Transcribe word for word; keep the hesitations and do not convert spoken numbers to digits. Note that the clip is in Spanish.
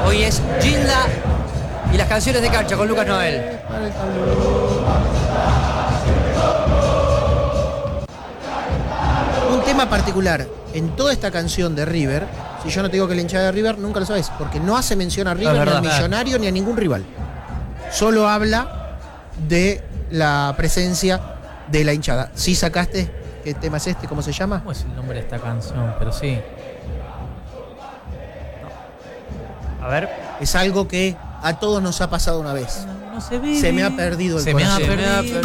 Hoy es Ginla y las canciones de cancha con Lucas Noel. Un tema particular en toda esta canción de River, si yo no te digo que la hinchada de River, nunca lo sabes, porque no hace mención a River, No, ni verdad, al Millonario, ni a ningún rival. Solo habla de la presencia de la hinchada. ¿Sí sacaste qué tema es este? ¿Cómo se llama? ¿Cómo es el nombre de esta canción? Pero sí. A ver. Es algo que a todos nos ha pasado una vez. No se ve. Se me ha perdido el Se me ha corazón. perdido.